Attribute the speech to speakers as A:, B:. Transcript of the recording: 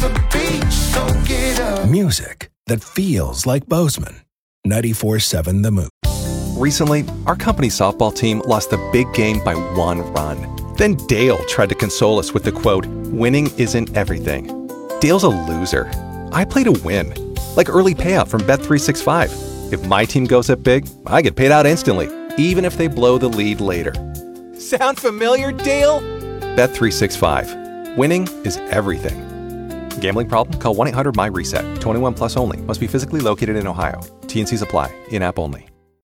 A: the beach, so get up.
B: Music that feels like Bozeman. 94.7 The Moose.
C: Recently, our company's softball team lost the big game by 1 run. Then Dale tried to console us with the quote, "Winning isn't everything." Dale's a loser. I play to win. Like early payout from Bet365. If my team goes up big, I get paid out instantly, even if they blow the lead later. Sound familiar, Dale? Bet365. Winning is everything. Gambling problem? Call 1-800-MY-RESET. 21 plus only. Must be physically located in Ohio. T&Cs apply. In-app only.